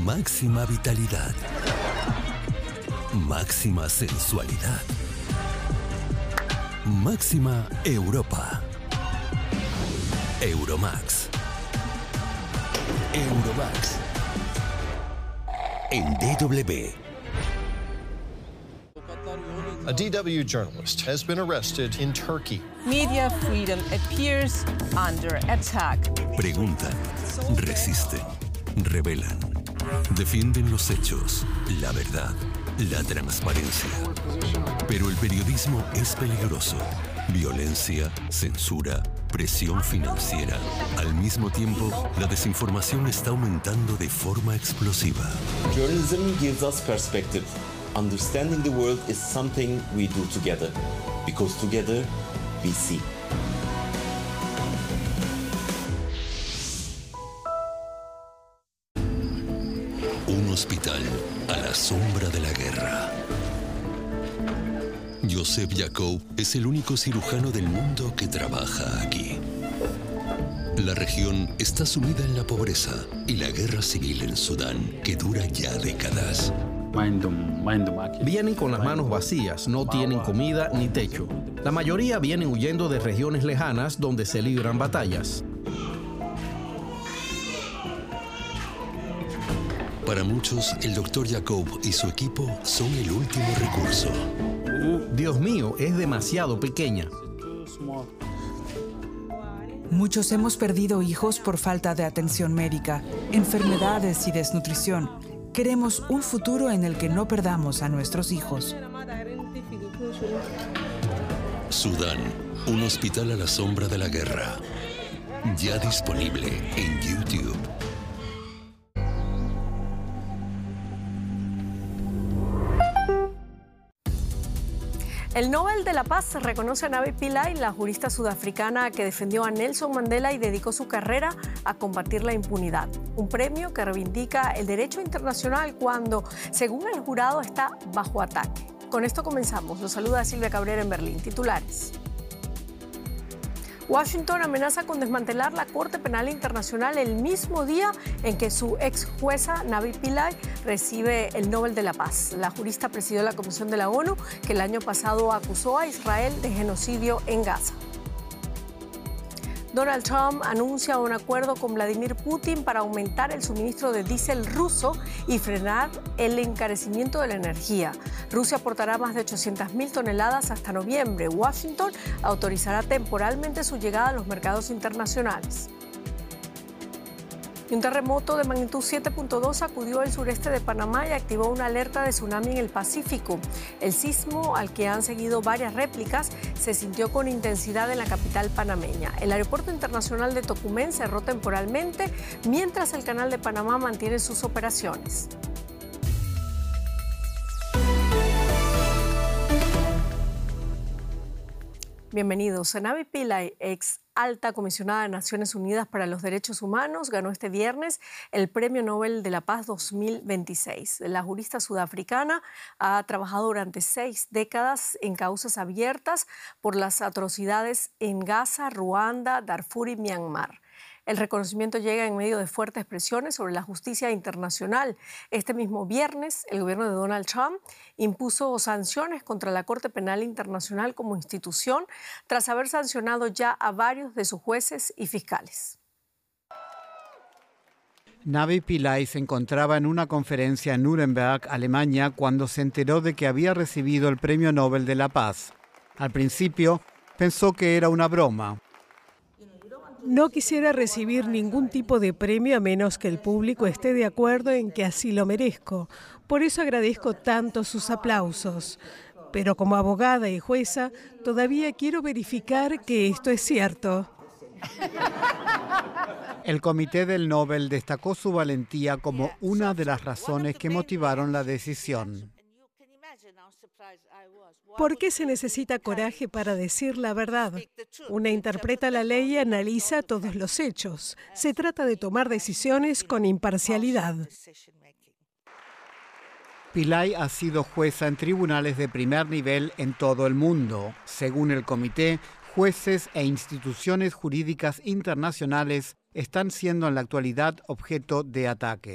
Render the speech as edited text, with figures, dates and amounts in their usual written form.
Máxima vitalidad. Máxima sensualidad. Máxima Europa. Euromax. Euromax. En DW. A DW journalist has been arrested in Turkey. Media freedom appears under attack. Preguntan, resisten, revelan, defienden los hechos, la verdad, la transparencia. Pero el periodismo es peligroso. Violencia, censura, presión financiera. Al mismo tiempo, la desinformación está aumentando de forma explosiva. Journalism gives us perspective. Understanding the world is something we do together, because together we see. Un hospital a la sombra de la guerra. Joseph Yacob es el único cirujano del mundo que trabaja aquí. La región está sumida en la pobreza y la guerra civil en Sudán, que dura ya décadas. Vienen con las manos vacías, no tienen comida ni techo. La mayoría vienen huyendo de regiones lejanas donde se libran batallas. Para muchos, el doctor Yacob y su equipo son el último recurso. Dios mío, es demasiado pequeña. Muchos hemos perdido hijos por falta de atención médica, enfermedades y desnutrición. Queremos un futuro en el que no perdamos a nuestros hijos. Sudán, un hospital a la sombra de la guerra. Ya disponible en YouTube. El Nobel de la Paz reconoce a Navi Pillay, la jurista sudafricana que defendió a Nelson Mandela y dedicó su carrera a combatir la impunidad. Un premio que reivindica el derecho internacional cuando, según el jurado, está bajo ataque. Con esto comenzamos. Los saluda Silvia Cabrera en Berlín. Titulares. Washington amenaza con desmantelar la Corte Penal Internacional el mismo día en que su ex jueza Navi Pillay recibe el Nobel de la Paz. La jurista presidió la Comisión de la ONU que el año pasado acusó a Israel de genocidio en Gaza. Donald Trump anuncia un acuerdo con Vladimir Putin para aumentar el suministro de diésel ruso y frenar el encarecimiento de la energía. Rusia aportará más de 800.000 toneladas hasta noviembre. Washington autorizará temporalmente su llegada a los mercados internacionales. Y un terremoto de magnitud 7.2 sacudió el sureste de Panamá y activó una alerta de tsunami en el Pacífico. El sismo, al que han seguido varias réplicas, se sintió con intensidad en la capital panameña. El aeropuerto internacional de Tocumen cerró temporalmente, mientras el Canal de Panamá mantiene sus operaciones. Bienvenidos. Navi Pillay, ex alta comisionada de Naciones Unidas para los Derechos Humanos, ganó este viernes el Premio Nobel de la Paz 2026. La jurista sudafricana ha trabajado durante 6 décadas en causas abiertas por las atrocidades en Gaza, Ruanda, Darfur y Myanmar. El reconocimiento llega en medio de fuertes presiones sobre la justicia internacional. Este mismo viernes, el gobierno de Donald Trump impuso sanciones contra la Corte Penal Internacional como institución, tras haber sancionado ya a varios de sus jueces y fiscales. Navi Pillay se encontraba en una conferencia en Nuremberg, Alemania, cuando se enteró de que había recibido el Premio Nobel de la Paz. Al principio, pensó que era una broma. No quisiera recibir ningún tipo de premio a menos que el público esté de acuerdo en que así lo merezco. Por eso agradezco tanto sus aplausos. Pero como abogada y jueza, todavía quiero verificar que esto es cierto. El Comité del Nobel destacó su valentía como una de las razones que motivaron la decisión. ¿Por qué se necesita coraje para decir la verdad? Una interpreta la ley y analiza todos los hechos. Se trata de tomar decisiones con imparcialidad. Pillay ha sido jueza en tribunales de primer nivel en todo el mundo. Según el comité, jueces e instituciones jurídicas internacionales están siendo en la actualidad objeto de ataque.